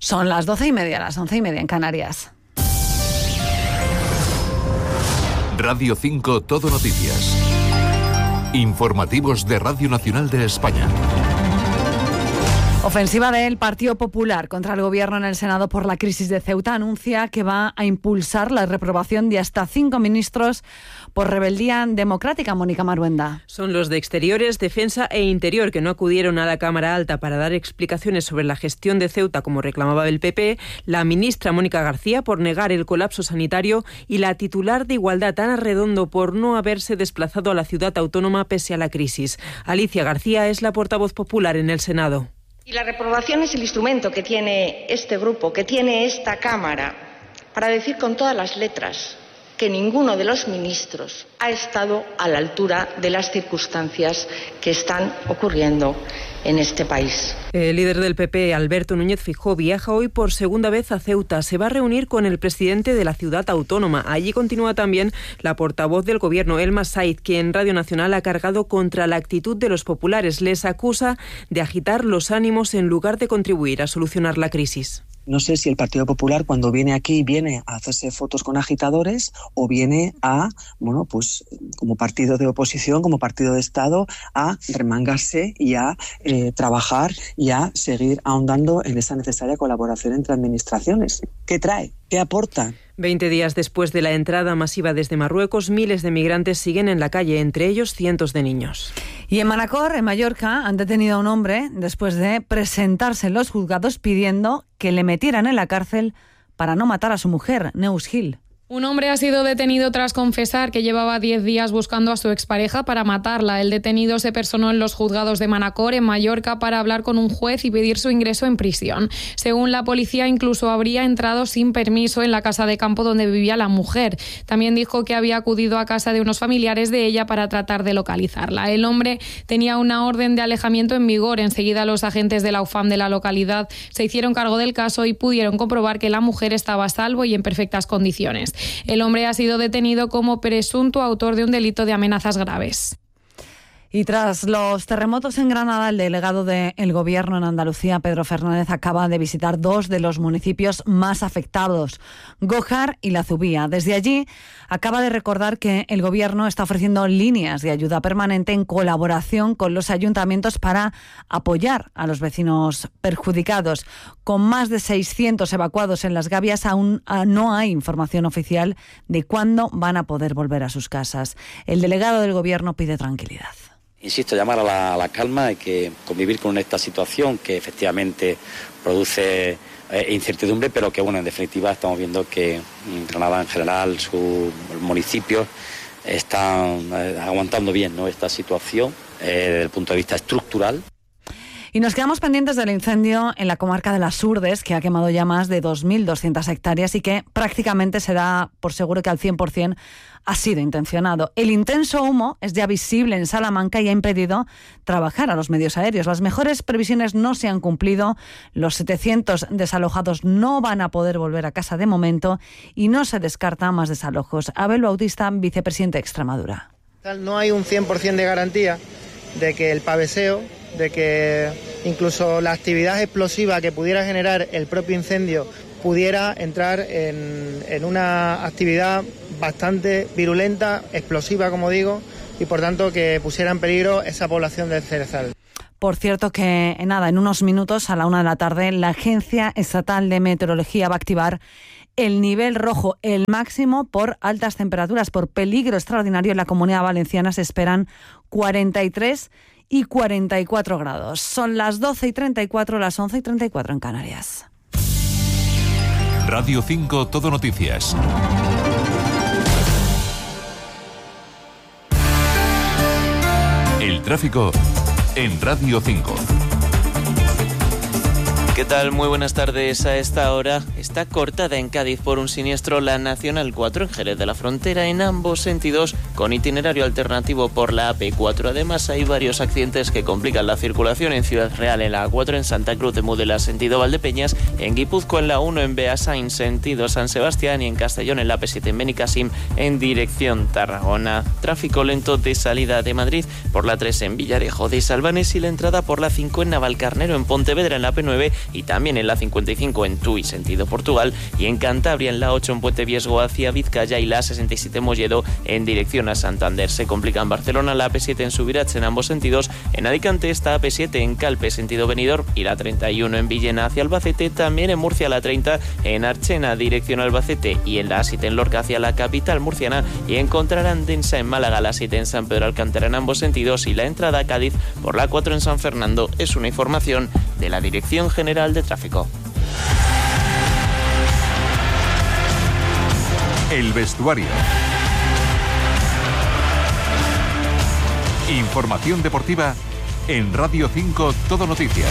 Son las 12:30, las 11:30 en Canarias. Radio 5 Todo Noticias. Informativos de Radio Nacional de España. Ofensiva del Partido Popular contra el Gobierno en el Senado por la crisis de Ceuta anuncia que va a impulsar la reprobación de hasta 5 ministros por rebeldía democrática. Mónica Maruenda. Son los de Exteriores, Defensa e Interior que no acudieron a la Cámara Alta para dar explicaciones sobre la gestión de Ceuta como reclamaba el PP, la ministra Mónica García por negar el colapso sanitario y la titular de Igualdad Ana Redondo por no haberse desplazado a la ciudad autónoma pese a la crisis. Alicia García es la portavoz popular en el Senado. Y la reprobación es el instrumento que tiene este grupo, que tiene esta Cámara, para decir con todas las letras que ninguno de los ministros ha estado a la altura de las circunstancias que están ocurriendo en este país. El líder del PP, Alberto Núñez Feijóo, viaja hoy por segunda vez a Ceuta. Se va a reunir con el presidente de la ciudad autónoma. Allí continúa también la portavoz del Gobierno, Elma Said, quien en Radio Nacional ha cargado contra la actitud de los populares. Les acusa de agitar los ánimos en lugar de contribuir a solucionar la crisis. No sé si el Partido Popular cuando viene aquí viene a hacerse fotos con agitadores o viene a, pues como partido de oposición, como partido de Estado, a remangarse y a trabajar y a seguir ahondando en esa necesaria colaboración entre administraciones. ¿Qué trae? ¿Qué aporta? 20 días después de la entrada masiva desde Marruecos, miles de migrantes siguen en la calle, entre ellos cientos de niños. Y en Manacor, en Mallorca, han detenido a un hombre después de presentarse en los juzgados pidiendo que le metieran en la cárcel para no matar a su mujer, Neus Gil. Un hombre ha sido detenido tras confesar que llevaba 10 días buscando a su expareja para matarla. El detenido se personó en los juzgados de Manacor, en Mallorca, para hablar con un juez y pedir su ingreso en prisión. Según la policía, incluso habría entrado sin permiso en la casa de campo donde vivía la mujer. También dijo que había acudido a casa de unos familiares de ella para tratar de localizarla. El hombre tenía una orden de alejamiento en vigor. Enseguida los agentes de la UFAM de la localidad se hicieron cargo del caso y pudieron comprobar que la mujer estaba a salvo y en perfectas condiciones. El hombre ha sido detenido como presunto autor de un delito de amenazas graves. Y tras los terremotos en Granada, el delegado del Gobierno en Andalucía, Pedro Fernández, acaba de visitar 2 de los municipios más afectados, Gójar y La Zubía. Desde allí acaba de recordar que el Gobierno está ofreciendo líneas de ayuda permanente en colaboración con los ayuntamientos para apoyar a los vecinos perjudicados. Con más de 600 evacuados en Las Gavias, aún no hay información oficial de cuándo van a poder volver a sus casas. El delegado del Gobierno pide tranquilidad. Insisto, llamar a la calma, hay que convivir con esta situación que efectivamente produce incertidumbre, pero que en definitiva estamos viendo que Granada en general, sus municipios están aguantando bien, ¿no?, esta situación desde el punto de vista estructural. Y nos quedamos pendientes del incendio en la comarca de Las Urdes, que ha quemado ya más de 2.200 hectáreas y que prácticamente se da por seguro que al 100% ha sido intencionado. El intenso humo es ya visible en Salamanca y ha impedido trabajar a los medios aéreos. Las mejores previsiones no se han cumplido, los 700 desalojados no van a poder volver a casa de momento y no se descartan más desalojos. Abel Bautista, vicepresidente de Extremadura. No hay un 100% de garantía de que el paveseo, de que incluso la actividad explosiva que pudiera generar el propio incendio pudiera entrar en una actividad bastante virulenta, explosiva, como digo, y por tanto que pusiera en peligro esa población del Cerezal. Por cierto que en unos minutos, a la 1 p.m, la Agencia Estatal de Meteorología va a activar el nivel rojo, el máximo por altas temperaturas, por peligro extraordinario. En la Comunidad Valenciana se esperan 43 y 44 grados. Son las 12:34, las 11:34 en Canarias. Radio 5 Todo Noticias. El tráfico en Radio 5. ¿Qué tal? Muy buenas tardes. A esta hora está cortada en Cádiz por un siniestro la Nacional 4 en Jerez de la Frontera en ambos sentidos con itinerario alternativo por la AP4. Además hay varios accidentes que complican la circulación en Ciudad Real en la A4, en Santa Cruz de Mudela sentido Valdepeñas, en Guipúzcoa en la 1 en Beasain sentido San Sebastián y en Castellón en la AP7 en Benicassim en dirección Tarragona. Tráfico lento de salida de Madrid por la 3 en Villarejo de Salvanes y la entrada por la 5 en Navalcarnero en Pontevedra en la AP9 y también en la 55 en Tui, sentido Portugal, y en Cantabria en la 8 en Puente Viesgo hacia Vizcaya y la 67 Molledo en dirección a Santander. Se complica en Barcelona la AP7 en Subirats en ambos sentidos, en Alicante está AP7 en Calpe, sentido Benidorm, y la 31 en Villena hacia Albacete, también en Murcia la 30 en Archena, dirección Albacete, y en la A7 en Lorca hacia la capital murciana, y encontrarán densa en Málaga, la 7 en San Pedro Alcántara en ambos sentidos, y la entrada a Cádiz por la 4 en San Fernando. Es una información de la Dirección General de Tráfico. El vestuario. Información deportiva en Radio 5 Todo Noticias.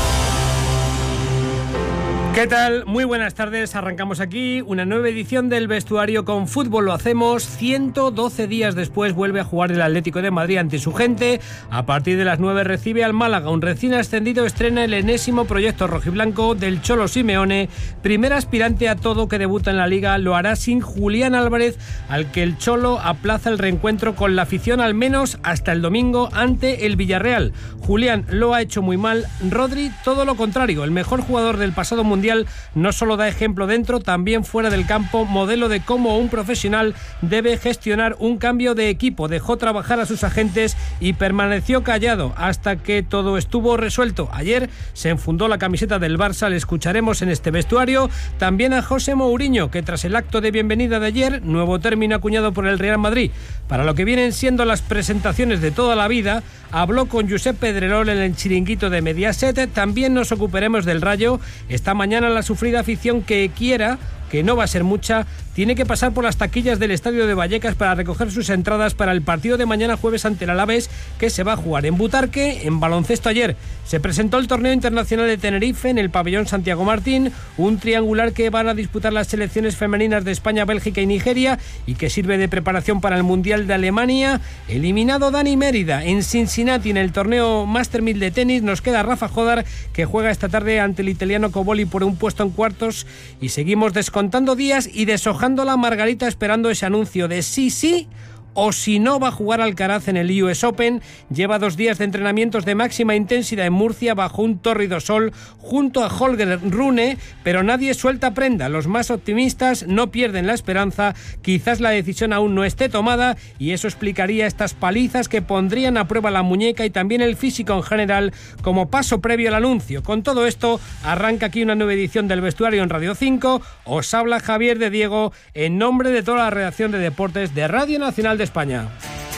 ¿Qué tal? Muy buenas tardes. Arrancamos aquí una nueva edición del vestuario con fútbol. Lo hacemos 112 días después. Vuelve a jugar el Atlético de Madrid ante su gente. A partir de las 9 recibe al Málaga. Un recién ascendido estrena el enésimo proyecto rojiblanco del Cholo Simeone. Primer aspirante a todo que debuta en la Liga. Lo hará sin Julián Álvarez, al que el Cholo aplaza el reencuentro con la afición al menos hasta el domingo ante el Villarreal. Julián lo ha hecho muy mal. Rodri todo lo contrario. El mejor jugador del pasado mundial no solo da ejemplo dentro, también fuera del campo, modelo de cómo un profesional debe gestionar un cambio de equipo. Dejó trabajar a sus agentes y permaneció callado hasta que todo estuvo resuelto. Ayer se enfundó la camiseta del Barça, le escucharemos en este vestuario. También a José Mourinho, que tras el acto de bienvenida de ayer, nuevo término acuñado por el Real Madrid, para lo que vienen siendo las presentaciones de toda la vida, habló con Josep Pedrerol en el chiringuito de Mediaset. También nos ocuparemos del Rayo. Esta mañana la sufrida afición que quiera, que no va a ser mucha, tiene que pasar por las taquillas del estadio de Vallecas para recoger sus entradas para el partido de mañana jueves ante el Alavés, que se va a jugar en Butarque. En baloncesto ayer se presentó el torneo internacional de Tenerife en el pabellón Santiago Martín, un triangular que van a disputar las selecciones femeninas de España, Bélgica y Nigeria, y que sirve de preparación para el Mundial de Alemania. Eliminado Dani Mérida en Cincinnati en el torneo Master 1000 de tenis. Nos queda Rafa Jodar, que juega esta tarde ante el italiano Coboli por un puesto en cuartos, y seguimos descontando días y deshojando la margarita esperando ese anuncio de sí o si no va a jugar Alcaraz en el US Open. Lleva 2 días de entrenamientos de máxima intensidad en Murcia bajo un tórrido sol junto a Holger Rune, pero nadie suelta prenda. Los más optimistas no pierden la esperanza. Quizás la decisión aún no esté tomada y eso explicaría estas palizas que pondrían a prueba la muñeca y también el físico en general como paso previo al anuncio. Con todo esto arranca aquí una nueva edición del vestuario en Radio 5. Os habla Javier de Diego en nombre de toda la redacción de deportes de Radio Nacional de España.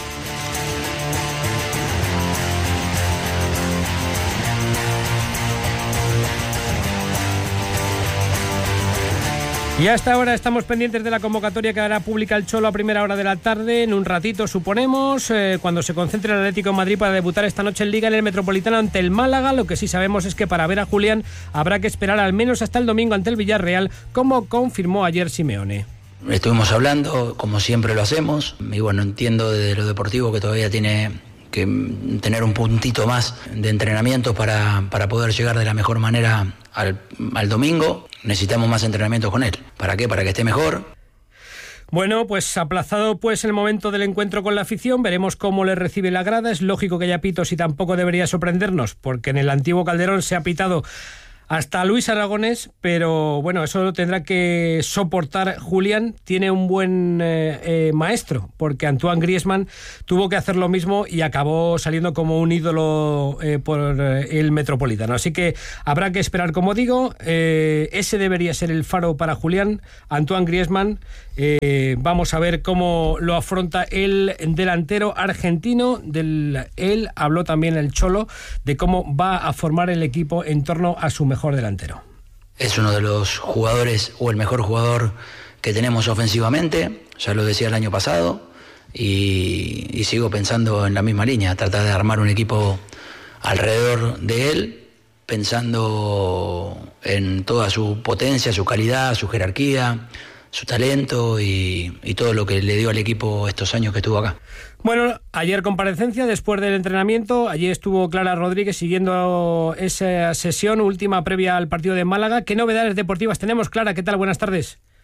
Y hasta ahora estamos pendientes de la convocatoria que hará pública el Cholo a primera hora de la tarde. En un ratito, suponemos, cuando se concentre el Atlético de Madrid para debutar esta noche en Liga en el Metropolitano ante el Málaga. Lo que sí sabemos es que para ver a Julián habrá que esperar al menos hasta el domingo ante el Villarreal, como confirmó ayer Simeone. Estuvimos hablando, como siempre lo hacemos, y bueno, entiendo de lo deportivo que todavía tiene que tener un puntito más de entrenamiento para poder llegar de la mejor manera al domingo. Necesitamos más entrenamiento con él. ¿Para qué? Para que esté mejor. Bueno, pues aplazado pues el momento del encuentro con la afición, veremos cómo le recibe la grada. Es lógico que haya pitos y tampoco debería sorprendernos, porque en el antiguo Calderón se ha pitado hasta Luis Aragonés, pero bueno, eso lo tendrá que soportar Julián. Tiene un buen maestro, porque Antoine Griezmann tuvo que hacer lo mismo y acabó saliendo como un ídolo por el Metropolitano. Así que habrá que esperar, como digo. Ese debería ser el faro para Julián, Antoine Griezmann. Vamos a ver cómo lo afronta el delantero argentino. Él habló también el Cholo de cómo va a formar el equipo en torno a su mejor delantero. Es uno de los jugadores o el mejor jugador que tenemos ofensivamente, ya lo decía el año pasado, y sigo pensando en la misma línea, tratar de armar un equipo alrededor de él, pensando en toda su potencia, su calidad, su jerarquía, su talento y todo lo que le dio al equipo estos años que estuvo acá. Bueno, ayer comparecencia después del entrenamiento. Allí estuvo Clara Rodríguez siguiendo esa sesión última previa al partido de Málaga. ¿Qué novedades deportivas tenemos, Clara? ¿Qué tal? Buenas tardes.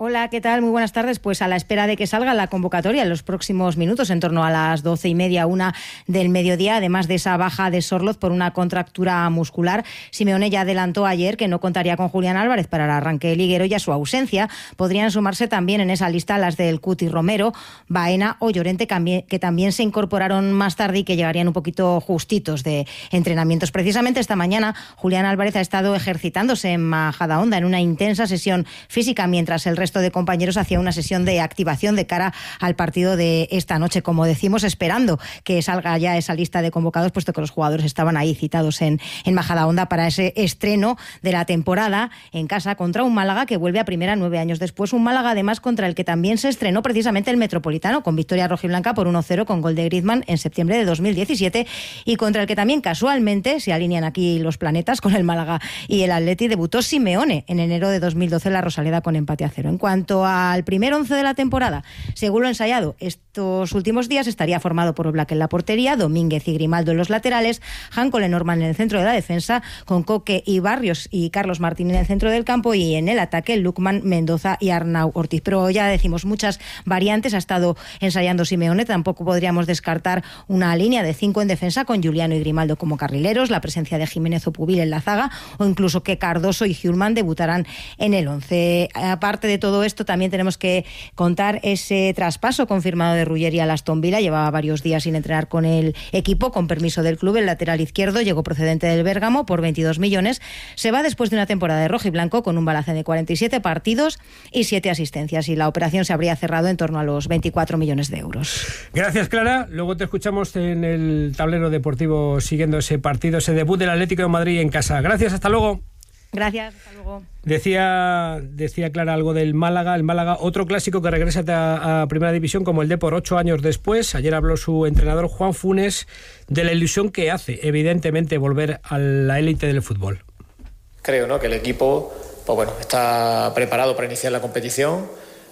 Hola, ¿qué tal? Muy buenas tardes. Pues a la espera de que salga la convocatoria en los próximos minutos, en torno a las 12:30, 1 del mediodía, además de esa baja de Sorloz por una contractura muscular, Simeone ya adelantó ayer que no contaría con Julián Álvarez para el arranque liguero, y a su ausencia podrían sumarse también en esa lista las del Cuti Romero, Baena o Llorente, que también se incorporaron más tarde y que llegarían un poquito justitos de entrenamientos. Precisamente esta mañana Julián Álvarez ha estado ejercitándose en Majadahonda en una intensa sesión física, mientras el resto de compañeros hacía una sesión de activación de cara al partido de esta noche, como decimos, esperando que salga ya esa lista de convocados, puesto que los jugadores estaban ahí citados en Majadahonda para ese estreno de la temporada en casa contra un Málaga que vuelve a primera 9 años después, un Málaga además contra el que también se estrenó precisamente el Metropolitano, con victoria rojiblanca por 1-0 con gol de Griezmann en septiembre de 2017, y contra el que también casualmente se alinean aquí los planetas, con el Málaga y el Atleti, debutó Simeone en enero de 2012 en la Rosaleda con empate a 0. En cuanto al primer 11 de la temporada, según lo ensayado estos últimos días, estaría formado por Oblak en la portería, Domínguez y Grimaldo en los laterales, Janko Lenormand en el centro de la defensa, con Coque y Barrios y Carlos Martín en el centro del campo, y en el ataque Lukman, Mendoza y Arnau Ortiz. Pero ya decimos, muchas variantes ha estado ensayando Simeone. Tampoco podríamos descartar una línea de 5 en defensa, con Juliano y Grimaldo como carrileros, la presencia de Jiménez o Pubil en la zaga, o incluso que Cardoso y Hjulmand debutarán en el 11. Aparte de todo esto, también tenemos que contar ese traspaso confirmado de Ruggeri a Aston Villa. Llevaba varios días sin entrenar con el equipo, con permiso del club. El lateral izquierdo llegó procedente del Bérgamo por 22 millones. Se va después de una temporada de rojo y blanco con un balance de 47 partidos y 7 asistencias, y la operación se habría cerrado en torno a los 24 millones de euros. Gracias, Clara. Luego te escuchamos en el tablero deportivo siguiendo ese partido, ese debut del Atlético de Madrid en casa. Gracias, hasta luego. Gracias, hasta luego. Decía Clara algo del Málaga. El Málaga, otro clásico que regresa a Primera División como el Depor 8 años después. Ayer habló su entrenador Juan Funes de la ilusión que hace, evidentemente, volver a la élite del fútbol. Creo, ¿no?, que el equipo, pues bueno, está preparado para iniciar la competición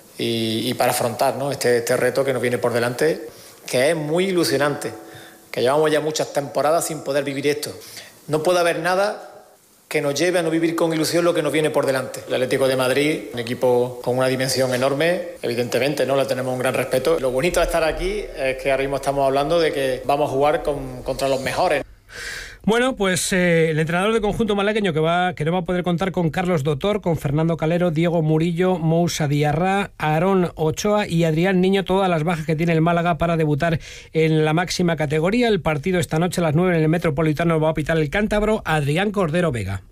y para afrontar, ¿no?, este reto que nos viene por delante, que es muy ilusionante, que llevamos ya muchas temporadas sin poder vivir esto. No puede haber nada que nos lleve a no vivir con ilusión lo que nos viene por delante. El Atlético de Madrid, un equipo con una dimensión enorme, evidentemente, ¿no?, le tenemos un gran respeto. Lo bonito de estar aquí es que ahora mismo estamos hablando de que vamos a jugar contra los mejores. Bueno, pues el entrenador del conjunto malagueño que no va a poder contar con Carlos Dotor, con Fernando Calero, Diego Murillo, Moussa Diarra, Aarón Ochoa y Adrián Niño, todas las bajas que tiene el Málaga para debutar en la máxima categoría. El partido esta noche a las 9 en el Metropolitano va a pitar el cántabro Adrián Cordero Vega.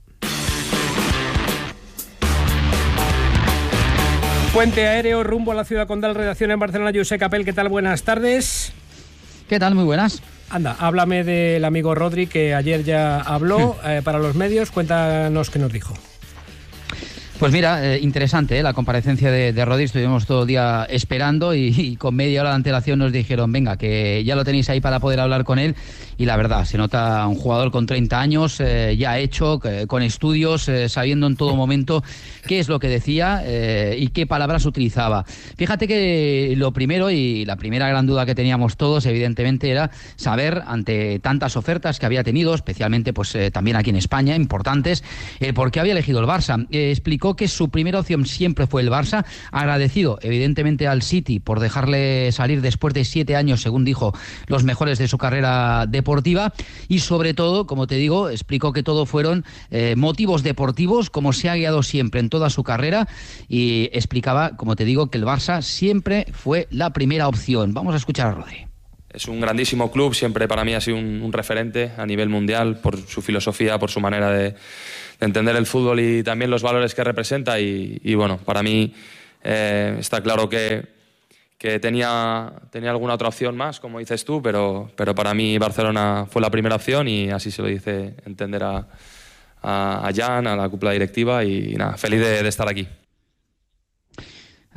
Puente aéreo rumbo a la ciudad condal, redacción en Barcelona. Josep Capel, ¿qué tal? Buenas tardes. ¿Qué tal? Muy buenas. Anda, háblame del amigo Rodri, que ayer ya habló para los medios. Cuéntanos qué nos dijo. Pues mira, interesante la comparecencia de Rodri. Estuvimos todo el día esperando y con media hora de antelación nos dijeron, venga, que ya lo tenéis ahí para poder hablar con él. Y la verdad, se nota un jugador con 30 años, ya hecho, con estudios, sabiendo en todo momento qué es lo que decía y qué palabras utilizaba. Fíjate que lo primero y la primera gran duda que teníamos todos, evidentemente, era saber, ante tantas ofertas que había tenido, especialmente pues también aquí en España, importantes, por qué había elegido el Barça. Explicó que su primera opción siempre fue el Barça, agradecido evidentemente al City por dejarle salir después de 7 años, según dijo, los mejores de su carrera deportiva, y sobre todo, como te digo, explicó que todo fueron motivos deportivos, como se ha guiado siempre en toda su carrera, y explicaba, como te digo, que el Barça siempre fue la primera opción. Vamos a escuchar a Rodri. Es un grandísimo club, siempre para mí ha sido un referente a nivel mundial por su filosofía, por su manera de entender el fútbol y también los valores que representa, y bueno, para mí está claro que tenía alguna otra opción más, como dices tú, pero para mí Barcelona fue la primera opción y así se lo dice entender a Jan, a la cúpula directiva, y nada, feliz de estar aquí.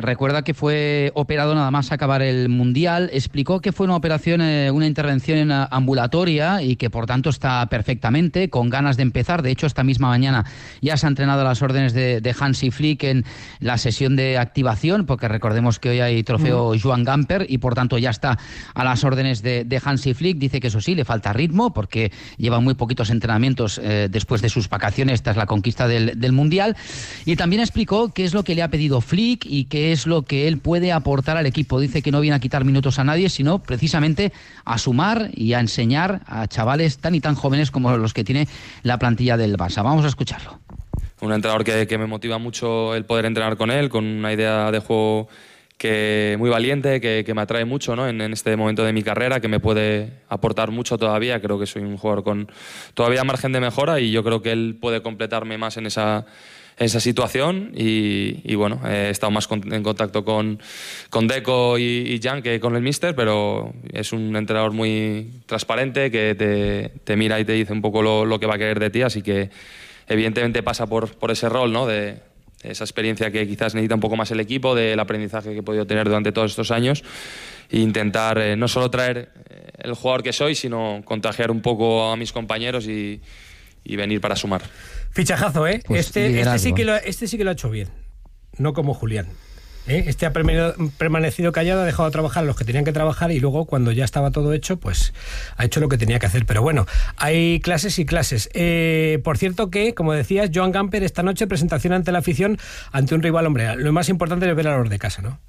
Recuerda que fue operado nada más acabar el Mundial. Explicó que fue una operación, una intervención ambulatoria y que por tanto está perfectamente, con ganas de empezar. De hecho, esta misma mañana ya se ha entrenado a las órdenes de Hansi Flick en la sesión de activación, porque recordemos que hoy hay trofeo Joan Gamper y por tanto ya está a las órdenes de Hansi Flick. Dice que eso sí, le falta ritmo porque lleva muy poquitos entrenamientos después de sus vacaciones tras la conquista del Mundial. Y también explicó qué es lo que le ha pedido Flick y qué es lo que él puede aportar al equipo. Dice que no viene a quitar minutos a nadie, sino precisamente a sumar y a enseñar a chavales tan y tan jóvenes como los que tiene la plantilla del Barça. Vamos a escucharlo. Un entrenador que me motiva mucho el poder entrenar con él, con una idea de juego que muy valiente, que me atrae mucho, ¿no? en este momento de mi carrera, que me puede aportar mucho todavía. Creo que soy un jugador con todavía margen de mejora y yo creo que él puede completarme más en esa situación y bueno, he estado más en contacto con Deco y Jan que con el míster, pero es un entrenador muy transparente que te mira y te dice un poco lo que va a querer de ti, así que evidentemente pasa por ese rol, ¿no? de esa experiencia que quizás necesita un poco más el equipo, del aprendizaje que he podido tener durante todos estos años e intentar no solo traer el jugador que soy, sino contagiar un poco a mis compañeros y venir para sumar. Fichajazo, ¿eh? Pues este sí que lo ha hecho bien, no como Julián. Este ha permanecido callado, ha dejado de trabajar a los que tenían que trabajar y luego cuando ya estaba todo hecho, pues ha hecho lo que tenía que hacer. Pero bueno, hay clases y clases. Por cierto que, como decías, Joan Gamper esta noche presentación ante la afición, ante un rival, hombre, lo más importante es ver a los de casa, ¿no?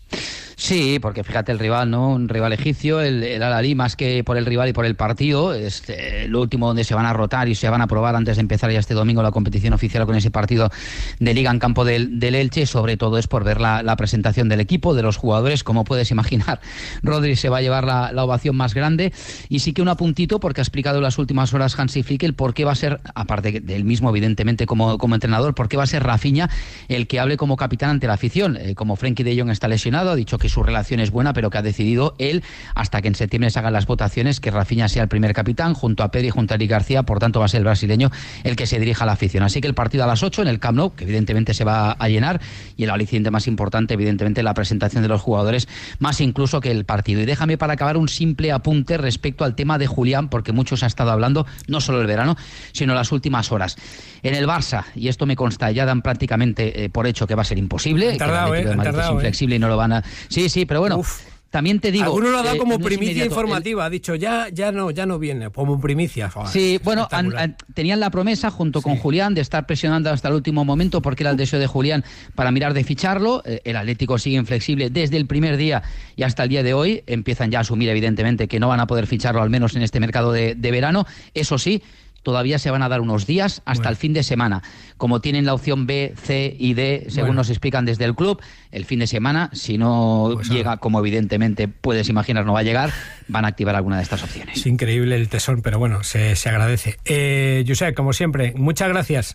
Sí, porque fíjate el rival, ¿no? Un rival egipcio, el Al-Ahly, más que por el rival y por el partido, es lo último donde se van a rotar y se van a probar antes de empezar ya este domingo la competición oficial con ese partido de Liga en campo del Elche. Sobre todo es por ver la presentación del equipo, de los jugadores. Como puedes imaginar, Rodri se va a llevar la ovación más grande. Y sí que un apuntito, porque ha explicado en las últimas horas Hansi Flick el por qué va a ser, aparte del mismo evidentemente como entrenador, por qué va a ser Rafinha el que hable como capitán ante la afición. Como Frenkie de Jong está lesionado, ha dicho que su relación es buena, pero que ha decidido él, hasta que en septiembre se hagan las votaciones, que Rafinha sea el primer capitán, junto a Pedri y junto a Eric García. Por tanto va a ser el brasileño el que se dirija a la afición. Así que el partido a las 8 en el Camp Nou, que evidentemente se va a llenar, y el aliciente más importante, evidentemente, la presentación de los jugadores, más incluso que el partido. Y déjame para acabar un simple apunte respecto al tema de Julián, porque muchos ha estado hablando, no solo el verano, sino las últimas horas. En el Barça, y esto me consta, ya dan prácticamente por hecho que va a ser imposible, que el Atlético de Madrid es inflexible y no lo van a... Sí, pero bueno... También te digo... Alguno lo ha dado como primicia informativa, ha dicho ya no viene, como primicia. Sí, bueno, tenían la promesa junto con Julián de estar presionando hasta el último momento, porque era el deseo de Julián para mirar de ficharlo. El Atlético sigue inflexible desde el primer día y hasta el día de hoy. Empiezan ya a asumir evidentemente que no van a poder ficharlo, al menos en este mercado de verano. Eso sí, todavía se van a dar unos días hasta el fin de semana. Como tienen la opción B, C y D, según nos explican desde el club, el fin de semana, si no llega, como evidentemente puedes imaginar no va a llegar, van a activar alguna de estas opciones. Es increíble el tesón, pero bueno, se agradece. Josep, como siempre, muchas gracias.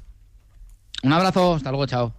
Un abrazo, hasta luego, chao.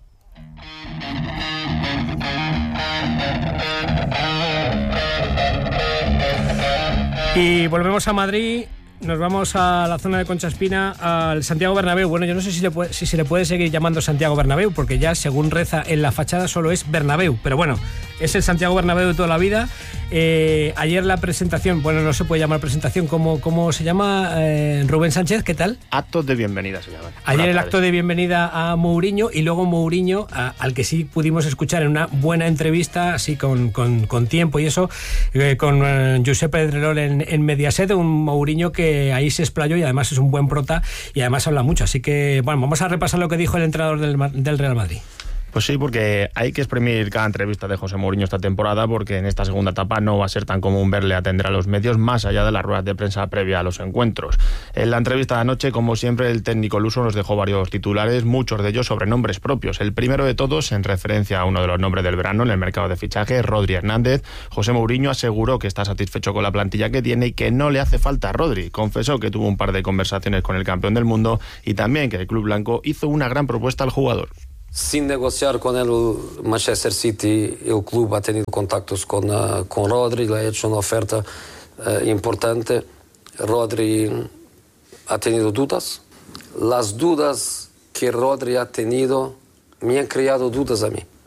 Y volvemos a Madrid. Nos vamos a la zona de Concha Espina, al Santiago Bernabéu. Bueno, yo no sé si se le puede seguir llamando Santiago Bernabéu, porque ya, según reza en la fachada, solo es Bernabéu. Pero bueno, es el Santiago Bernabéu de toda la vida. Ayer la presentación, bueno, no se puede llamar presentación, ¿cómo se llama? Rubén Sánchez, ¿qué tal? Acto de bienvenida se llama. Ayer el acto de bienvenida a Mourinho, y luego Mourinho, al que sí pudimos escuchar en una buena entrevista, así con tiempo y eso, con Josep Pedrerol en Mediaset, un Mourinho que ahí se explayó y además es un buen prota y además habla mucho. Así que, bueno, vamos a repasar lo que dijo el entrenador del Real Madrid. Pues sí, porque hay que exprimir cada entrevista de José Mourinho esta temporada, porque en esta segunda etapa no va a ser tan común verle atender a los medios más allá de las ruedas de prensa previa a los encuentros. En la entrevista de anoche, como siempre, el técnico luso nos dejó varios titulares, muchos de ellos sobre nombres propios. El primero de todos, en referencia a uno de los nombres del verano en el mercado de fichajes, Rodri Hernández. José Mourinho aseguró que está satisfecho con la plantilla que tiene y que no le hace falta a Rodri. Confesó que tuvo un par de conversaciones con el campeón del mundo y también que el club blanco hizo una gran propuesta al jugador. Sin negociar con el Manchester City, el club ha tenido contactos con Rodri, le ha hecho una oferta importante. Rodri ha tenido dudas. Las dudas que Rodri ha tenido me han creado dudas a mí.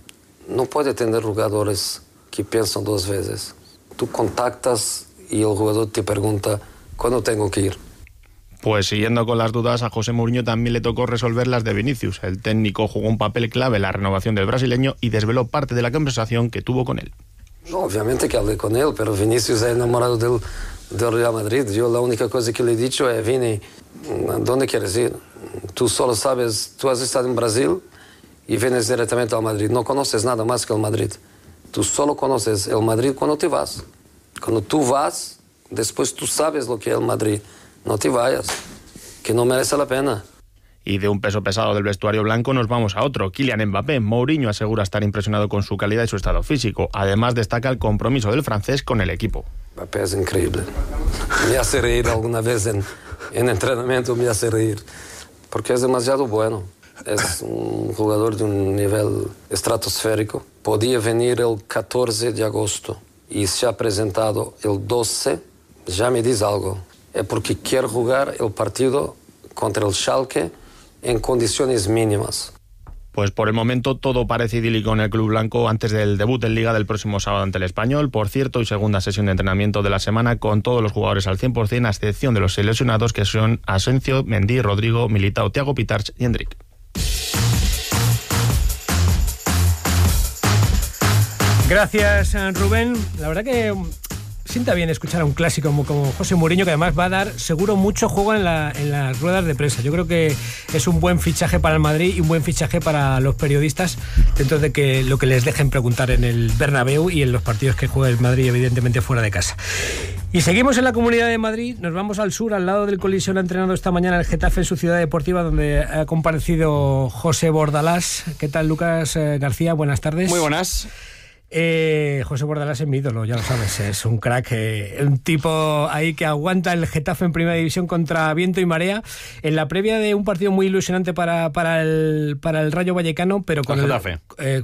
no puede tener jugadores que piensan dos veces. Tú contactas y el jugador te pregunta, ¿cuándo tengo que ir? Pues siguiendo con las dudas, a José Mourinho también le tocó resolver las de Vinicius. El técnico jugó un papel clave en la renovación del brasileño y desveló parte de la conversación que tuvo con él. No, obviamente que hablé con él, pero Vinicius es enamorado del Real Madrid. Yo la única cosa que le he dicho es, Vini, ¿dónde quieres ir? Tú solo sabes, tú has estado en Brasil y vienes directamente al Madrid. No conoces nada más que el Madrid. Tú solo conoces el Madrid cuando te vas. Cuando tú vas, después tú sabes lo que es el Madrid. No te vayas, que no merece la pena. Y de un peso pesado del vestuario blanco nos vamos a otro. Kylian Mbappé. Mourinho asegura estar impresionado con su calidad y su estado físico. Además destaca el compromiso del francés con el equipo. Mbappé es increíble. Me hace reír alguna vez en entrenamiento, me hace reír. Porque es demasiado bueno. Es un jugador de un nivel estratosférico. Podía venir el 14 de agosto y se ha presentado el 12. Ya me dice algo. Es porque quiere jugar el partido contra el Schalke en condiciones mínimas. Pues por el momento todo parece idílico en el club blanco antes del debut en Liga del próximo sábado ante el Español. Por cierto, y segunda sesión de entrenamiento de la semana con todos los jugadores al 100%, a excepción de los seleccionados que son Asensio, Mendy, Rodrigo, Militao, Thiago Pitarch y Endrick. Gracias, Rubén. La verdad que sienta bien escuchar a un clásico como José Mourinho, que además va a dar seguro mucho juego en las ruedas de prensa. Yo creo que es un buen fichaje para el Madrid y un buen fichaje para los periodistas dentro de que lo que les dejen preguntar en el Bernabéu y en los partidos que juega el Madrid, evidentemente fuera de casa. Y seguimos en la Comunidad de Madrid, nos vamos al sur, al lado del Coliseo. Ha entrenado esta mañana el Getafe en su ciudad deportiva, donde ha comparecido José Bordalás. ¿Qué tal, Lucas García? Buenas tardes. Muy buenas. José Bordalás es mi ídolo, ya lo sabes, es un crack, un tipo ahí que aguanta el Getafe en primera división contra viento y marea, en la previa de un partido muy ilusionante para el Rayo Vallecano, pero con el Getafe.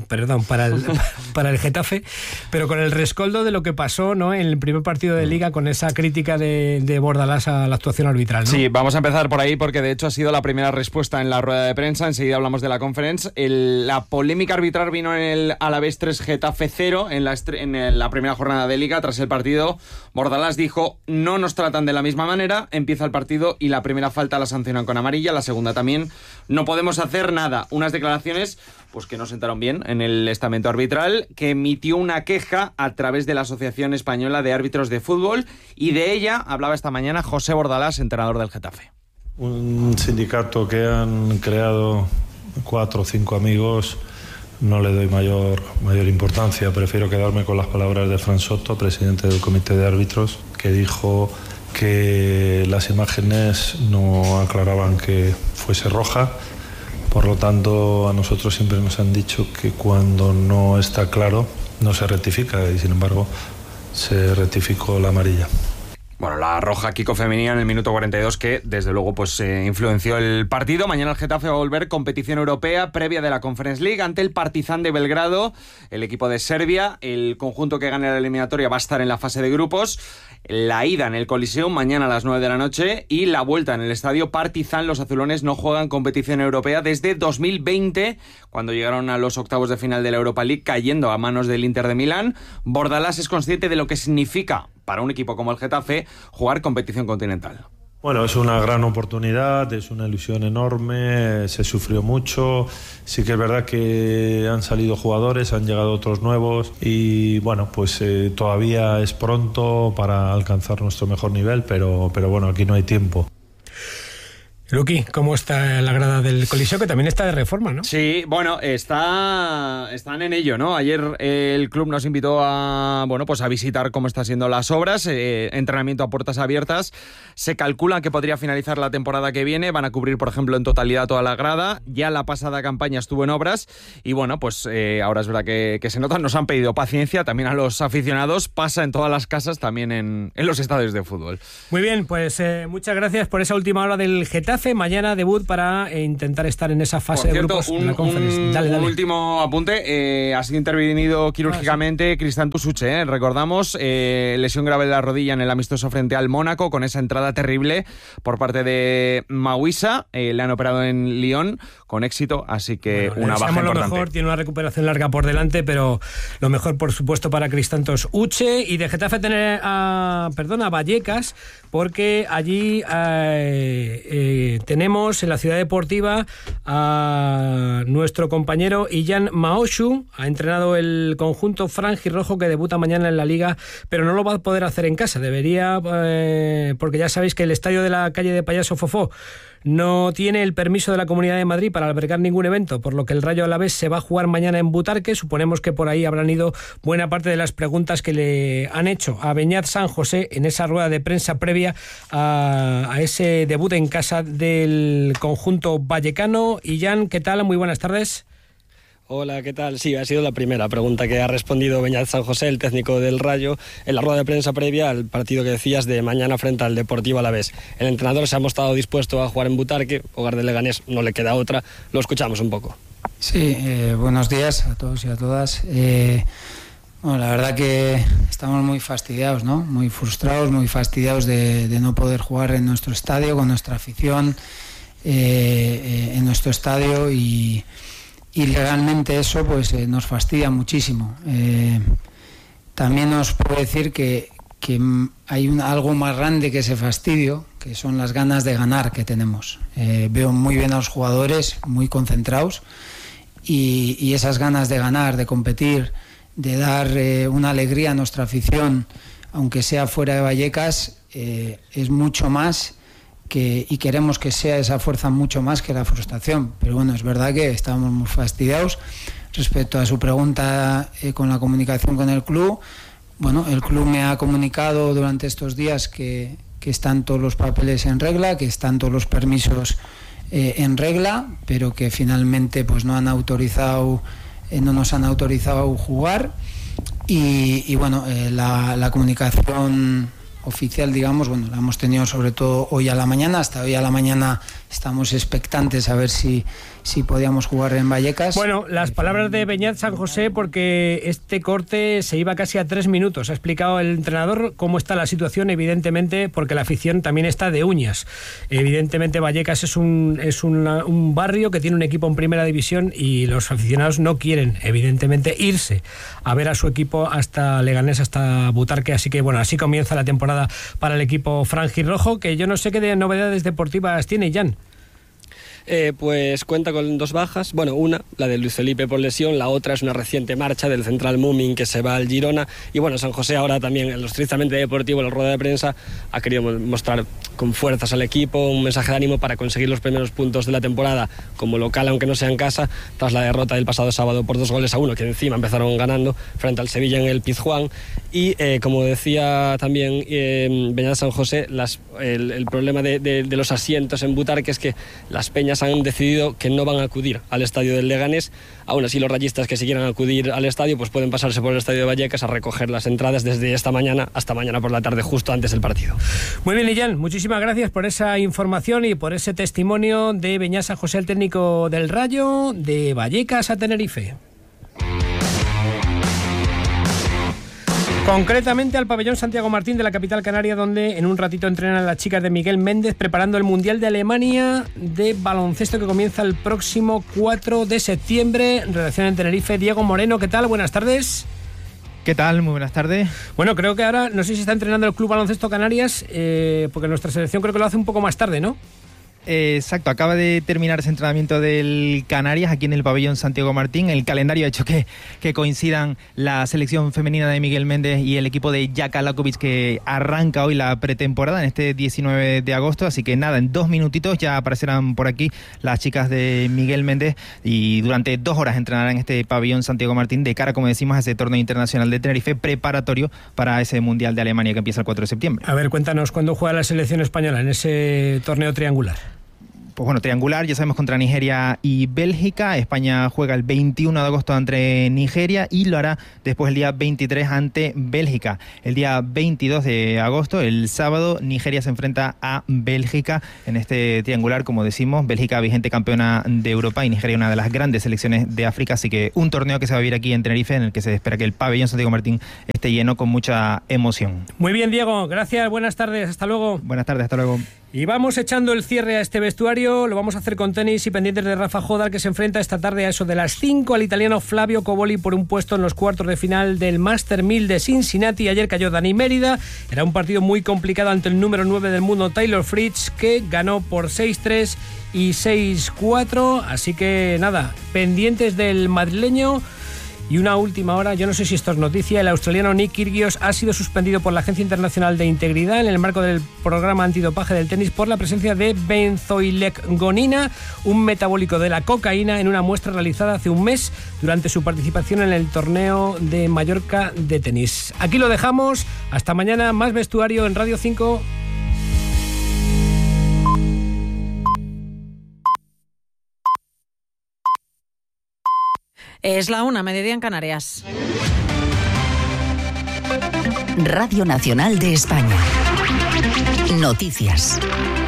Para el Getafe, pero con el rescoldo de lo que pasó, ¿no?, en el primer partido de Liga, con esa crítica de Bordalás a la actuación arbitral, ¿no? Sí, vamos a empezar por ahí porque de hecho ha sido la primera respuesta en la rueda de prensa. Enseguida hablamos de la conference. La polémica arbitral vino en el Alavés 3 Getafe 0 en la primera jornada de Liga. Tras el partido, Bordalás dijo: no nos tratan de la misma manera, empieza el partido y la primera falta la sancionan con amarilla, la segunda también, no podemos hacer nada. Unas declaraciones pues que no sentaron bien en el estamento arbitral, que emitió una queja a través de la Asociación Española de Árbitros de Fútbol, y de ella hablaba esta mañana José Bordalás, entrenador del Getafe. Un sindicato que han creado 4 o 5 amigos, no le doy mayor importancia. Prefiero quedarme con las palabras de Fran Soto, presidente del Comité de Árbitros, que dijo que las imágenes no aclaraban que fuese roja. Por lo tanto, a nosotros siempre nos han dicho que cuando no está claro no se rectifica, y sin embargo se rectificó la amarilla. Bueno, la roja Kiko femenina en el minuto 42, que desde luego pues influenció el partido. Mañana el Getafe va a volver competición europea previa de la Conference League ante el Partizan de Belgrado, el equipo de Serbia. El conjunto que gane la eliminatoria va a estar en la fase de grupos. La ida en el Coliseum mañana a las 9 de la noche y la vuelta en el estadio Partizan. Los azulones no juegan competición europea desde 2020, cuando llegaron a los octavos de final de la Europa League, cayendo a manos del Inter de Milán. Bordalás es consciente de lo que significa para un equipo como el Getafe jugar competición continental. Bueno, es una gran oportunidad, es una ilusión enorme, se sufrió mucho. Sí que es verdad que han salido jugadores, han llegado otros nuevos y bueno, pues todavía es pronto para alcanzar nuestro mejor nivel, pero bueno, aquí no hay tiempo. Luqui, ¿cómo está la grada del Coliseo, que también está de reforma, no? Sí, bueno, están en ello, ¿no? Ayer el club nos invitó a visitar cómo están siendo las obras, entrenamiento a puertas abiertas. Se calcula que podría finalizar la temporada que viene, van a cubrir, por ejemplo, en totalidad toda la grada. Ya la pasada campaña estuvo en obras y bueno, pues ahora es verdad que se nota. Nos han pedido paciencia también a los aficionados, pasa en todas las casas, también en los estadios de fútbol. Muy bien, pues muchas gracias por esa última hora del Getafe. Getafe, mañana debut para intentar estar en esa fase de grupos de la Conference. Dale. Un último apunte, ha sido intervenido quirúrgicamente Kristantus Uche, recordamos, lesión grave de la rodilla en el amistoso frente al Mónaco, con esa entrada terrible por parte de Mawisa, le han operado en Lyon con éxito, así que una baja importante. Lo mejor, tiene una recuperación larga por delante, pero lo mejor por supuesto para Kristantus Uche. Y de Getafe tener a Vallecas, porque allí tenemos en la ciudad deportiva a nuestro compañero Illan Maoshu. Ha entrenado el conjunto franjirrojo que debuta mañana en la Liga, pero no lo va a poder hacer en casa. Debería, porque ya sabéis que el estadio de la calle de Payaso Fofó no tiene el permiso de la Comunidad de Madrid para albergar ningún evento, por lo que el Rayo Alavés se va a jugar mañana en Butarque. Suponemos que por ahí habrán ido buena parte de las preguntas que le han hecho a Beñat San José en esa rueda de prensa previa a ese debut en casa del conjunto vallecano. Illán, ¿qué tal? Muy buenas tardes. Hola, ¿qué tal? Sí, ha sido la primera pregunta que ha respondido Beñat San José, el técnico del Rayo, en la rueda de prensa previa al partido que decías de mañana frente al Deportivo Alavés. El entrenador se ha mostrado dispuesto a jugar en Butarque, hogar del Leganés, no le queda otra. Lo escuchamos un poco. Sí, buenos días a todos y a todas. Bueno, la verdad que estamos muy fastidiados, ¿no? Muy frustrados, muy fastidiados de no poder jugar en nuestro estadio, con nuestra afición, en nuestro estadio, y realmente eso pues nos fastidia muchísimo. También os puedo decir que hay algo más grande que ese fastidio, que son las ganas de ganar que tenemos. Veo muy bien a los jugadores, muy concentrados, y esas ganas de ganar, de competir, de dar una alegría a nuestra afición, aunque sea fuera de Vallecas, es mucho más. Y queremos que sea esa fuerza mucho más que la frustración. Pero bueno, es verdad que estamos muy fastidiados. Respecto a su pregunta con la comunicación con el club, bueno, el club me ha comunicado durante estos días que están todos los papeles en regla, que están todos los permisos en regla, pero que finalmente pues no nos han autorizado jugar. Y bueno, la comunicación oficial, digamos, bueno, la hemos tenido sobre todo hoy a la mañana. Hasta hoy a la mañana estamos expectantes a ver si podíamos jugar en Vallecas. Bueno, las palabras de Beñat San José, porque este corte se iba casi a 3 minutos. Ha explicado el entrenador cómo está la situación, evidentemente, porque la afición también está de uñas. Evidentemente Vallecas es un barrio que tiene un equipo en primera división, y los aficionados no quieren, evidentemente, irse a ver a su equipo hasta Leganés, hasta Butarque. Así que bueno, así comienza la temporada para el equipo franjirrojo, que yo no sé qué novedades deportivas tiene, Jan. Pues cuenta con 2 bajas. Bueno, una, la de Luis Felipe por lesión, la otra es una reciente marcha del central Mumin, que se va al Girona. Y bueno, San José ahora también, en lo estrictamente deportivo, en la rueda de prensa, ha querido mostrar con fuerzas al equipo, un mensaje de ánimo para conseguir los primeros puntos de la temporada como local, aunque no sea en casa, tras la derrota del pasado sábado por 2-1, que encima empezaron ganando frente al Sevilla en el Pizjuán. Y como decía también Beñat San José, el problema de los asientos en Butarque es que las peñas han decidido que no van a acudir al estadio del Leganés. Aún así, los rayistas que si quieran acudir al estadio pues pueden pasarse por el estadio de Vallecas a recoger las entradas desde esta mañana hasta mañana por la tarde, justo antes del partido. Muy bien, Illán, muchísimas gracias por esa información y por ese testimonio de Beñat San José, el técnico del Rayo, de Vallecas a Tenerife. Concretamente al pabellón Santiago Martín de la capital canaria, donde en un ratito entrenan las chicas de Miguel Méndez preparando el Mundial de Alemania de baloncesto, que comienza el próximo 4 de septiembre. Redacción en Tenerife, Diego Moreno, ¿qué tal? Buenas tardes. ¿Qué tal? Muy buenas tardes. Bueno, creo que ahora, no sé si está entrenando el Club Baloncesto Canarias, porque nuestra selección creo que lo hace un poco más tarde, ¿no? Exacto, acaba de terminar ese entrenamiento del Canarias aquí en el pabellón Santiago Martín. El calendario ha hecho que coincidan la selección femenina de Miguel Méndez y el equipo de Jaka Lakovic, que arranca hoy la pretemporada en este 19 de agosto. Así que nada, en 2 minutitos ya aparecerán por aquí las chicas de Miguel Méndez, y durante 2 horas entrenarán en este pabellón Santiago Martín de cara, como decimos, a ese torneo internacional de Tenerife preparatorio para ese Mundial de Alemania que empieza el 4 de septiembre. A ver, cuéntanos, ¿cuándo juega la selección española en ese torneo triangular? triangular, ya sabemos, contra Nigeria y Bélgica. España juega el 21 de agosto ante Nigeria y lo hará después el día 23 ante Bélgica. El día 22 de agosto, el sábado, Nigeria se enfrenta a Bélgica en este triangular, como decimos. Bélgica vigente campeona de Europa y Nigeria una de las grandes selecciones de África, así que un torneo que se va a vivir aquí en Tenerife, en el que se espera que el pabellón Santiago Martín esté lleno con mucha emoción. Muy bien, Diego, gracias, buenas tardes, hasta luego. Buenas tardes, hasta luego. Y vamos echando el cierre a este vestuario, lo vamos a hacer con tenis y pendientes de Rafa Jodar, que se enfrenta esta tarde a eso de las 5 al italiano Flavio Cobolli por un puesto en los cuartos de final del Master 1000 de Cincinnati. Ayer cayó Dani Mérida, era un partido muy complicado ante el número 9 del mundo, Taylor Fritz, que ganó por 6-3 y 6-4, así que nada, pendientes del madrileño. Y una última hora, yo no sé si esto es noticia, el australiano Nick Kyrgios ha sido suspendido por la Agencia Internacional de Integridad en el marco del programa antidopaje del tenis por la presencia de benzoilecgonina, un metabólico de la cocaína, en una muestra realizada hace un mes durante su participación en el torneo de Mallorca de tenis. Aquí lo dejamos, hasta mañana, más vestuario en Radio 5. Es la 1, mediodía en Canarias. Radio Nacional de España. Noticias.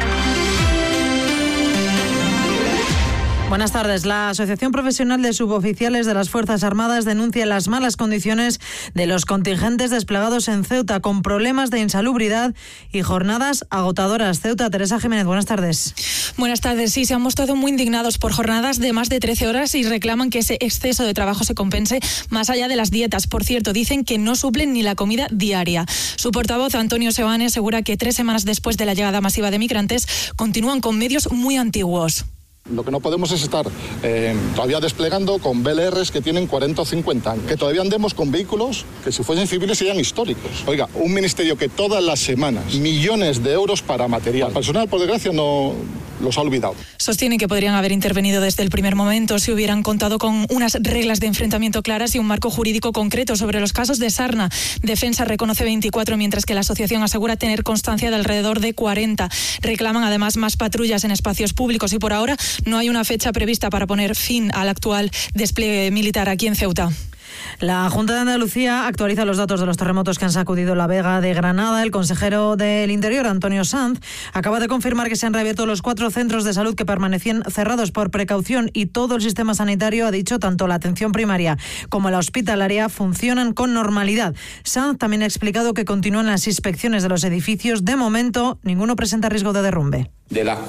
Buenas tardes. La Asociación Profesional de Suboficiales de las Fuerzas Armadas denuncia las malas condiciones de los contingentes desplegados en Ceuta, con problemas de insalubridad y jornadas agotadoras. Ceuta, Teresa Jiménez, buenas tardes. Buenas tardes. Sí, se han mostrado muy indignados por jornadas de más de 13 horas y reclaman que ese exceso de trabajo se compense más allá de las dietas. Por cierto, dicen que no suplen ni la comida diaria. Su portavoz, Antonio Seoane, asegura que 3 semanas después de la llegada masiva de migrantes continúan con medios muy antiguos. Lo que no podemos es estar todavía desplegando con BLRs que tienen 40 o 50 años, que todavía andemos con vehículos que si fuesen civiles serían históricos. Oiga, un ministerio que todas las semanas millones de euros para material. El personal, por desgracia, no los ha olvidado. Sostienen que podrían haber intervenido desde el primer momento si hubieran contado con unas reglas de enfrentamiento claras y un marco jurídico concreto. Sobre los casos de Sarna, Defensa reconoce 24, mientras que la asociación asegura tener constancia de alrededor de 40. Reclaman además más patrullas en espacios públicos y por ahora no hay una fecha prevista para poner fin al actual despliegue militar aquí en Ceuta. La Junta de Andalucía actualiza los datos de los terremotos que han sacudido la Vega de Granada. El consejero del Interior, Antonio Sanz, acaba de confirmar que se han reabierto los 4 centros de salud que permanecían cerrados por precaución y todo el sistema sanitario, ha dicho, tanto la atención primaria como la hospitalaria, funcionan con normalidad. Sanz también ha explicado que continúan las inspecciones de los edificios. De momento, ninguno presenta riesgo de derrumbe. De las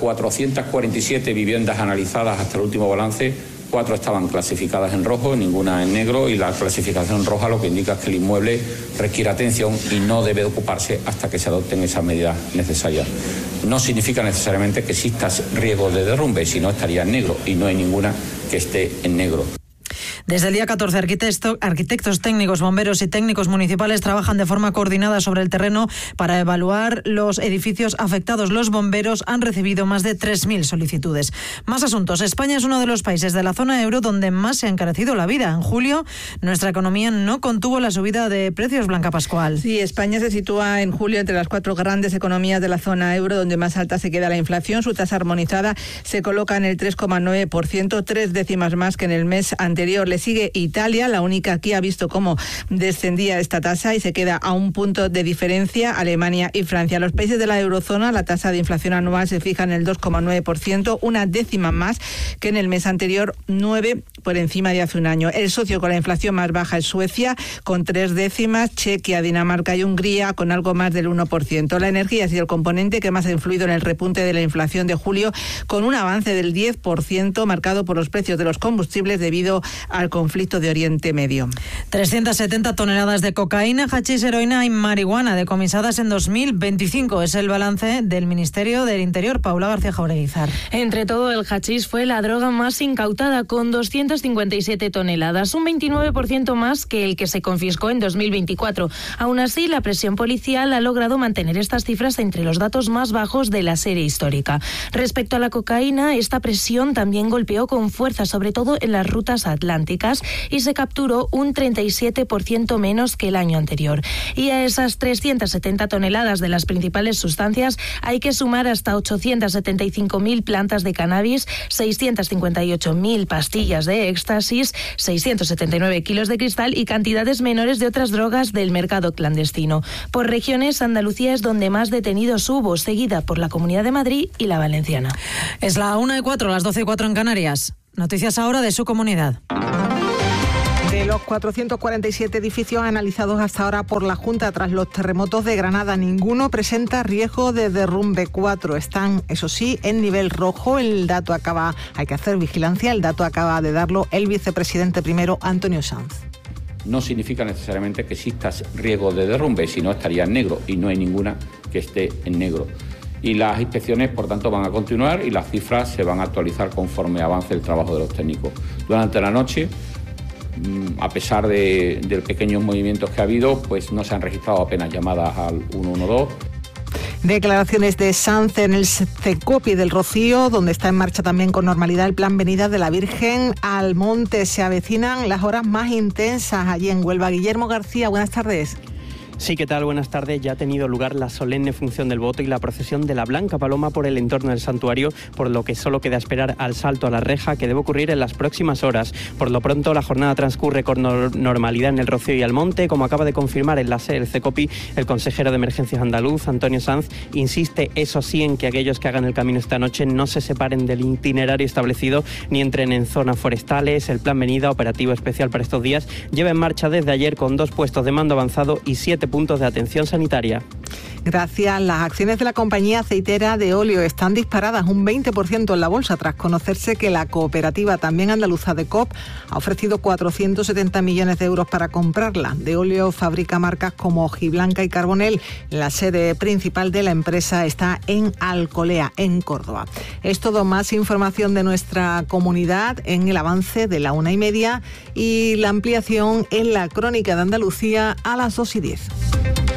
447 viviendas analizadas hasta el último balance, 4 estaban clasificadas en rojo, ninguna en negro, y la clasificación roja lo que indica es que el inmueble requiere atención y no debe ocuparse hasta que se adopten esas medidas necesarias. No significa necesariamente que exista riesgo de derrumbe, sino estaría en negro, y no hay ninguna que esté en negro. Desde el día 14, arquitectos técnicos, bomberos y técnicos municipales trabajan de forma coordinada sobre el terreno para evaluar los edificios afectados. Los bomberos han recibido más de 3.000 solicitudes. Más asuntos. España es uno de los países de la zona euro donde más se ha encarecido la vida. En julio, nuestra economía no contuvo la subida de precios. Blanca Pascual. Sí, España se sitúa en julio entre las 4 grandes economías de la zona euro, donde más alta se queda la inflación. Su tasa armonizada se coloca en el 3,9%, 3 décimas más que en el mes anterior. Le sigue Italia, la única que ha visto cómo descendía esta tasa, y se queda a un punto de diferencia Alemania y Francia. Los países de la eurozona, la tasa de inflación anual se fija en el 2,9%, una décima más que en el mes anterior, 9 por encima de hace un año. El socio con la inflación más baja es Suecia, con 3 décimas, Chequia, Dinamarca y Hungría con algo más del 1%. La energía ha sido el componente que más ha influido en el repunte de la inflación de julio, con un avance del 10% marcado por los precios de los combustibles debido al conflicto de Oriente Medio. 370 toneladas de cocaína, hachís, heroína y marihuana decomisadas en 2025. Es el balance del Ministerio del Interior. Paula García Jaureguizar. Entre todo, el hachís fue la droga más incautada, con 257 toneladas, un 29% más que el que se confiscó en 2024. Aún así, la presión policial ha logrado mantener estas cifras entre los datos más bajos de la serie histórica. Respecto a la cocaína, esta presión también golpeó con fuerza, sobre todo en las rutas atlánticas. secas y se capturó un 37% menos que el año anterior. Y a esas 370 toneladas de las principales sustancias hay que sumar hasta 875.000 plantas de cannabis, 658.000 pastillas de éxtasis, 679 kilos de cristal y cantidades menores de otras drogas del mercado clandestino. Por regiones, Andalucía es donde más detenidos hubo, seguida por la Comunidad de Madrid y la Valenciana. Es la 1:04, las 12:04 en Canarias. Noticias ahora de su comunidad. De los 447 edificios analizados hasta ahora por la Junta tras los terremotos de Granada, ninguno presenta riesgo de derrumbe. 4 están, eso sí, en nivel rojo. Hay que hacer vigilancia. El dato acaba de darlo el vicepresidente primero, Antonio Sanz. No significa necesariamente que exista riesgo de derrumbe, si no estaría en negro, y no hay ninguna que esté en negro. Y las inspecciones, por tanto, van a continuar y las cifras se van a actualizar conforme avance el trabajo de los técnicos. Durante la noche, a pesar de pequeños movimientos que ha habido, pues no se han registrado apenas llamadas al 112. Declaraciones de Sanz en el CECOPI del Rocío, donde está en marcha también con normalidad el plan Venida de la Virgen al Monte. Se avecinan las horas más intensas allí en Huelva. Guillermo García, buenas tardes. Sí, ¿qué tal? Buenas tardes. Ya ha tenido lugar la solemne función del voto y la procesión de la Blanca Paloma por el entorno del santuario, por lo que solo queda esperar al salto a la reja, que debe ocurrir en las próximas horas. Por lo pronto, la jornada transcurre con normalidad en el Rocío y Almonte, como acaba de confirmar en la sede del CECOPI el consejero de Emergencias andaluz, Antonio Sanz. Insiste, eso sí, en que aquellos que hagan el camino esta noche no se separen del itinerario establecido ni entren en zonas forestales. El plan Venida, operativo especial para estos días, lleva en marcha desde ayer con 2 puestos de mando avanzado y 7 puntos de atención sanitaria. Gracias. Las acciones de la compañía aceitera de óleo están disparadas un 20% en la bolsa tras conocerse que la cooperativa también andaluza de COP ha ofrecido 470 millones de euros para comprarla. De óleo fabrica marcas como Ojiblanca y Carbonell. La sede principal de la empresa está en Alcolea, en Córdoba. Es todo. Más información de nuestra comunidad en el avance de la 1:30 y la ampliación en la crónica de Andalucía a las 2:10.